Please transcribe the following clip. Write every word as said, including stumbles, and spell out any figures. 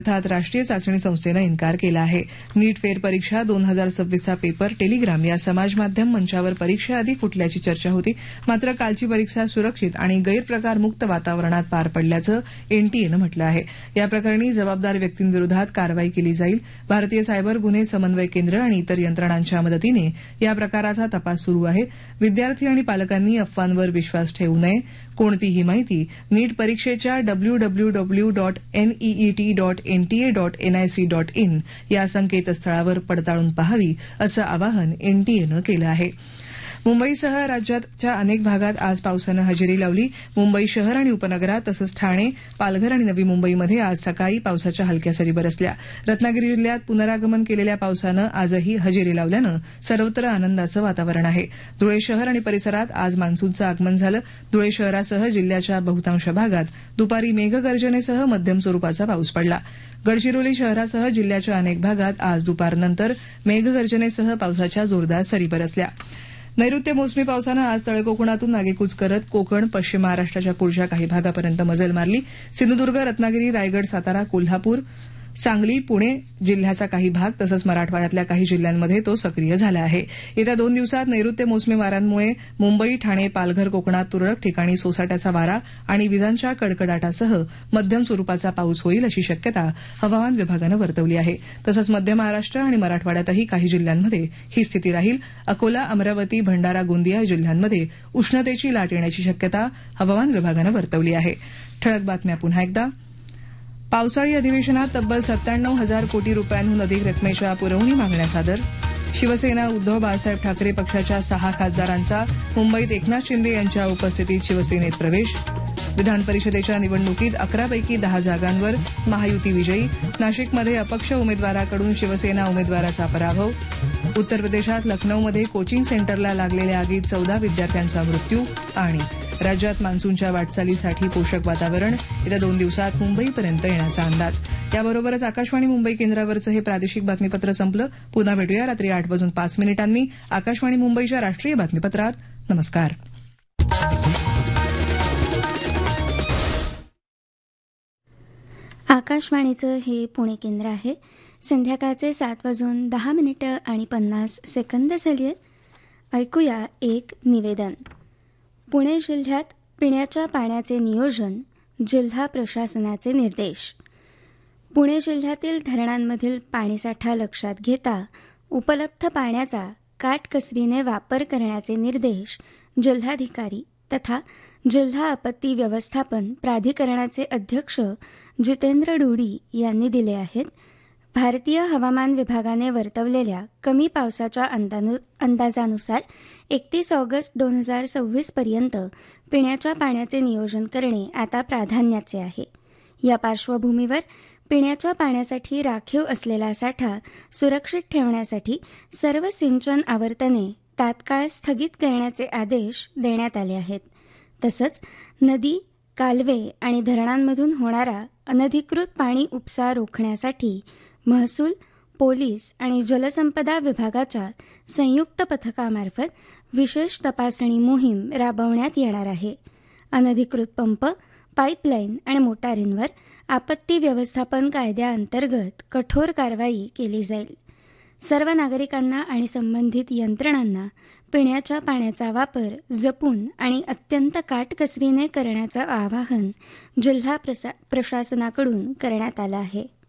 अर्थात राष्ट्रीय चाचणी संस्थेनं इन्कार केला आहे. नीट फेर परीक्षा दोन हजार सव्वीसचा पेपर टेलिग्राम या समाजमाध्यम मंचावर परीक्षेआधी फुटल्याची चर्चा होती. मात्र कालची परीक्षा सुरक्षित आणि गैरप्रकारमुक्त वातावरणात पार पडल्याचं एनटीएनं म्हटलं आहे. या प्रकरणी जबाबदार व्यक्तींविरोधात कारवाई केली जाईल. भारतीय सायबर गुन्हे समन्वय केंद्र आणि इतर यंत्रणांच्या मदतीने या प्रकाराचा तपास सुरू आहे. विद्यार्थी आणि पालकांनी अफवांवर विश्वास ठेवू नये. कोणतीही माहिती नीट परीक्षेच्या W W W dot NEET dot NTA dot NIC dot in या संकेतस्थळावर पडताळून पाहावी असं आवाहन एनटीएनं केलं आहे. मुंबईसह राज्याच्या अनेक भागात आज पावसानं हजेरी लावली. मुंबई शहर आणि उपनगरात तसंच ठाणे, पालघर आणि नवी मुंबईमध्ये आज सकाळी पावसाच्या हलक्या सरी बरसल्या. रत्नागिरी जिल्ह्यात पुनरागमन केलेल्या पावसानं आजही हजेरी लावल्यानं सर्वत्र आनंदाचं वातावरण आहे. धुळे शहर आणि परिसरात आज मान्सूनचं आगमन झालं. धुळे शहरासह जिल्ह्याच्या बहुतांश भागात दुपारी मेघगर्जनेसह मध्यम स्वरूपाचा पाऊस पडला. गडचिरोली शहरासह जिल्ह्याच्या अनेक भागात आज दुपारनंतर मेघगर्जनेसह पावसाच्या जोरदार सरी बरसल्या. नैऋत्य मोसमी पावसानं आज तळकोकणातून आगेकूच करत कोकण, पश्चिम महाराष्ट्राच्या पुढच्या काही भागापर्यंत मजल मारली. सिंधुदुर्ग, रत्नागिरी, रायगड, सातारा, कोल्हापूर, सांगली, पुणे जिल्ह्याचा काही भाग तसंच मराठवाड्यातल्या काही जिल्ह्यांमध्ये तो सक्रिय झाला आहे. येत्या दोन दिवसात नैऋत्य मोसमी वाऱ्यांमुळे मुंबई, ठाणे, पालघर, कोकणात तुरळक ठिकाणी सोसाट्याचा वारा आणि विजांच्या कडकडाटासह मध्यम स्वरूपाचा पाऊस होईल अशी शक्यता हवामान विभागानं वर्तवली आहे. तसंच मध्य महाराष्ट्र आणि मराठवाड्यातही काही जिल्ह्यांमध्ये ही स्थिती राहील. अकोला, अमरावती, भंडारा, गोंदिया जिल्ह्यांमध्ये उष्णतेची लाट येण्याची शक्यता हवामान विभागानं वर्तवली आहे. ठळक बातम्या पुन्हा एकदा. पावसाळी अधिवेशनात तब्बल सत्त्याण्णव हजार कोटी रुपयांहून अधिक रकमेच्या पुरवणी मागण्या सादर. शिवसेना, उद्धव बाळासाहेब ठाकरे पक्षाच्या सहा खासदारांचा मुंबईत एकनाथ शिंदे यांच्या उपस्थितीत शिवसेनेत प्रवेश. विधान परिषदेच्या निवडणुकीत अकरापैकी दहा जागांवर महायुती विजयी. नाशिकमध्ये अपक्ष उमेदवाराकडून शिवसेना उमेदवाराचा पराभव. उत्तर प्रदेशात लखनौमध्ये कोचिंग सेंटरला लागलेल्या आगीत चौदा विद्यार्थ्यांचा मृत्यू. आणि राज्यात मान्सूनच्या वाटचालीसाठी पोषक वातावरण. येत्या दोन दिवसात मुंबईपर्यंत येण्याचा अंदाज. याबरोबरच आकाशवाणी मुंबई केंद्रावरचं हे प्रादेशिक बातमीपत्र संपलं. पुन्हा भेटूया रात्री आठ वाजून पाच मिनिटांनी आकाशवाणी मुंबईच्या राष्ट्रीय बातमीपत्रात. नमस्कार. आकाशवाणीचं हे पुणे केंद्र आहे. संध्याकाळचे सात वाजून दहा मिनिटं आणि पन्नास सेकंद झाली आहेत. ऐकूया एक निवेदन. पुणे जिल्ह्यात पिण्याच्या पाण्याचे नियोजन, जिल्हा प्रशासनाचे निर्देश. पुणे जिल्ह्यातील धरणांमधील पाणीसाठा लक्षात घेता उपलब्ध पाण्याचा काटकसरीने वापर करण्याचे निर्देश जिल्हाधिकारी तथा जिल्हा आपत्ती व्यवस्थापन प्राधिकरणाचे अध्यक्ष जितेंद्र ढोडी यांनी दिले आहेत. भारतीय हवामान विभागाने वर्तवलेल्या कमी पावसाच्या अंदानु अंदाजानुसार एकतीस ऑगस्ट दोन हजार सव्वीस पर्यंत पिण्याच्या पाण्याचे नियोजन करणे आता प्राधान्याचे आहे. या पार्श्वभूमीवर पिण्याच्या पाण्यासाठी राखीव असलेला साठा सुरक्षित ठेवण्यासाठी सर्व सिंचन आवर्तने तात्काळ स्थगित करण्याचे आदेश देण्यात आले आहेत. तसंच नदी, कालवे आणि धरणांमधून होणारा अनधिकृत पाणी उपसा रोखण्यासाठी महसूल, पोलीस आणि जलसंपदा विभागाच्या संयुक्त पथकामार्फत विशेष तपासणी मोहीम राबवण्यात येणार आहे. अनधिकृत पंप, पाईपलाईन आणि मोटारींवर आपत्ती व्यवस्थापन कायद्याअंतर्गत कठोर कारवाई केली जाईल. सर्व नागरिकांना आणि संबंधित यंत्रणांना पिण्याच्या पाण्याचा वापर जपून आणि अत्यंत काटकसरीने करण्याचं आवाहन जिल्हा प्रशा प्रशासनाकडून करण्यात आलं आहे.